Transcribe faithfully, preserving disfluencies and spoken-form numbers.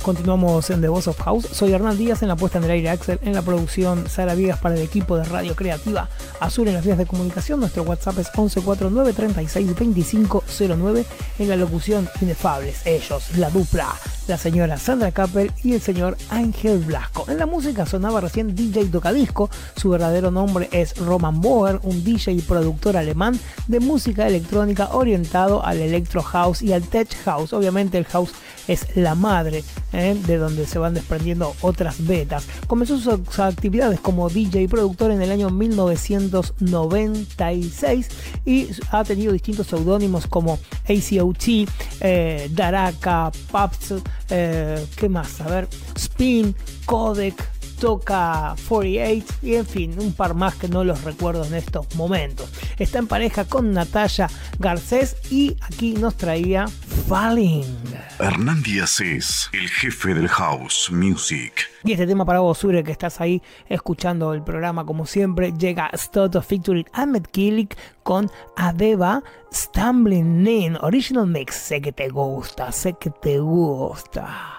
Continuamos en The Boss of House. Soy Hernán Díaz en la puesta en el aire, Axel en la producción, Sara Viegas para el equipo de Radio Creativa, Azul en las vías de comunicación. Nuestro WhatsApp es once cuarenta y nueve treinta y seis veinticinco cero nueve. En la locución, inefables ellos, la dupla, la señora Sandra Kappel y el señor Ángel Blasco. En la música sonaba recién D J Tocadisco. Su verdadero nombre es Roman Boer, un D J y productor alemán de música electrónica orientado al electro house y al tech house. Obviamente el house es la madre, ¿eh? de donde se van desprendiendo otras vetas. Comenzó sus actividades como D J y productor en el año mil novecientos noventa y seis y ha tenido distintos seudónimos como A C O T, eh, Daraka, Paps, eh, ¿qué más? A ver, Spin, Codec, Toca cuarenta y ocho y en fin, un par más que no los recuerdo en estos momentos. Está en pareja con Natalia Garcés y aquí nos traía Falling. Hernán Díaz es el jefe del House Music. Y este tema para vos, Sure, que estás ahí escuchando el programa como siempre, llega Stott featuring Ahmed Kilik con Adeba Stumbling In Original Mix. Sé que te gusta, sé que te gusta.